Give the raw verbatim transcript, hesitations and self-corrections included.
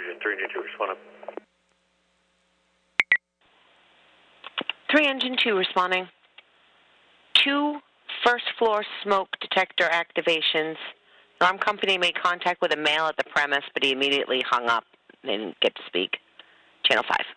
intrusion. three engine two, responding. three engine two responding. Two first floor smoke detector activations. Alarm company made contact with a male at the premise, but he immediately hung up. They didn't get to speak. Channel five.